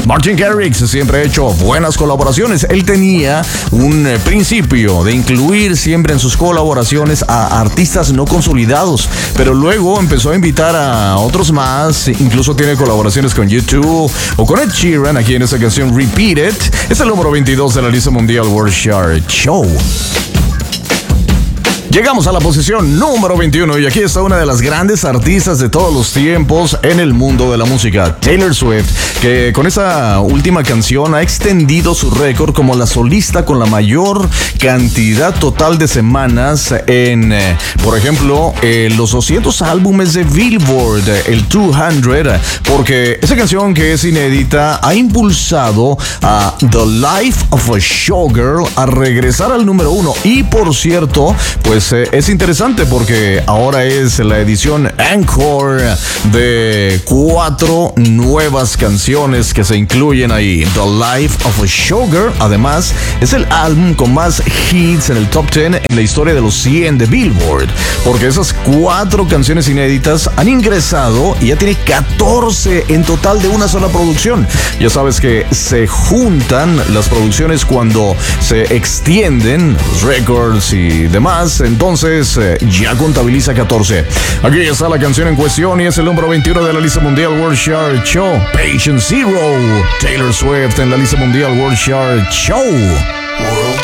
Martin Garrix siempre ha hecho buenas colaboraciones. Él tenía un principio de incluir siempre en sus colaboraciones a artistas no consolidados, pero luego empezó a invitar a otros más. Incluso tiene colaboraciones con YouTube o con Ed Sheeran aquí en esta canción Repeat It. Es el número 22 de la lista mundial World Chart Show. Llegamos a la posición número 21 y aquí está una de las grandes artistas de todos los tiempos en el mundo de la música, Taylor Swift, que con esa última canción ha extendido su récord como la solista con la mayor cantidad total de semanas en, por ejemplo, los 200 álbumes de Billboard, el 200, porque esa canción que es inédita ha impulsado a The Life of a Showgirl a regresar al número 1 y, por cierto, pues es interesante porque ahora es la edición Encore de 4 nuevas canciones que se incluyen ahí. The Life of a Showgirl, además, es el álbum con más hits en el top 10 en la historia de los 100 de Billboard, porque esas 4 canciones inéditas han ingresado y ya tiene 14 en total de una sola producción. Ya sabes que se juntan las producciones cuando se extienden los records y demás. Entonces ya contabiliza 14. Aquí está la canción en cuestión y es el número 21 de la lista mundial World Chart Show. Patient Zero, Taylor Swift en la lista mundial World Chart Show. World